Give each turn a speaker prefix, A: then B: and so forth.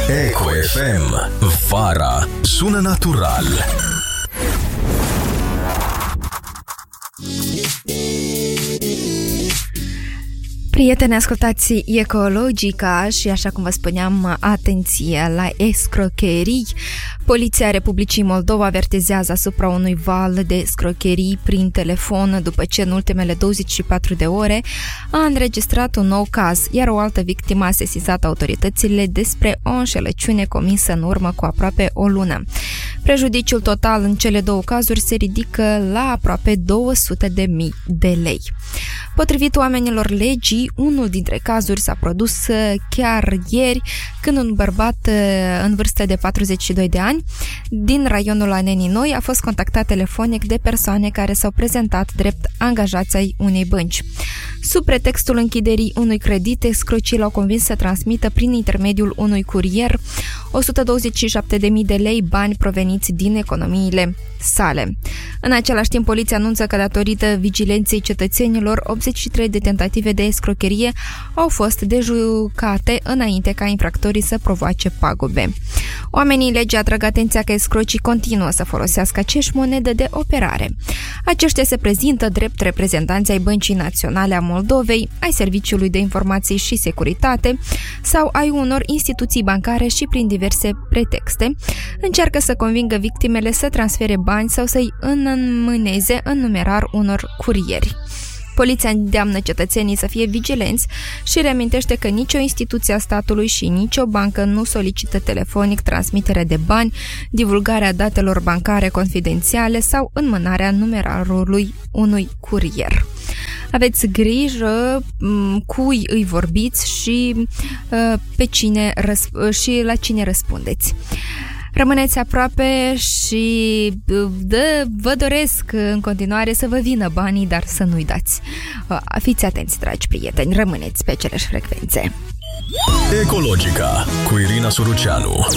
A: Eco FM. Vara sună natural.
B: Prieteni, ascultați Ecologica și, așa cum vă spuneam, atenție la escrocherii. Poliția Republicii Moldova avertizează asupra unui val de escrocherii prin telefon după ce în ultimele 24 de ore a înregistrat un nou caz, iar o altă victimă a sesizat autoritățile despre o înșelăciune comisă în urmă cu aproape o lună. Prejudiciul total în cele două cazuri se ridică la aproape 200.000 de lei. Potrivit oamenilor legii, unul dintre cazuri s-a produs chiar ieri, când un bărbat în vârstă de 42 de ani din raionul Anenii Noi a fost contactat telefonic de persoane care s-au prezentat drept angajați ai unei bănci. Sub pretextul închiderii unui credit, escrocii l-au convins să transmită prin intermediul unui curier 127.000 de lei, bani proveniți din economiile sale. În același timp, poliția anunță că datorită vigilenței cetățenilor, 83 de tentative de escrocherie au fost dejucate înainte ca infractorii să provoace pagube. Oamenii legii atrag atenția că escrocii continuă să folosească aceeași monedă de operare. Aceștia se prezintă drept reprezentanți ai Băncii Naționale a Moldovei, ai Serviciului de Informații și Securitate sau ai unor instituții bancare și, prin diverse pretexte, încearcă să convingă victimele să transfere bani sau să-i înmâneze în numerar unor curieri. Poliția îndeamnă cetățenii să fie vigilenți și reamintește că nicio instituție a statului și nicio bancă nu solicită telefonic transmiterea de bani, divulgarea datelor bancare confidențiale sau înmânarea numerarului unui curier. Aveți grijă cui îi vorbiți și, și la cine răspundeți. Rămâneți aproape și vă doresc în continuare să vă vină banii, dar să nu uitați. Fiți atenți, dragi prieteni, rămâneți pe aceleași frecvențe.
A: Ecologica cu Irina Suruceanu.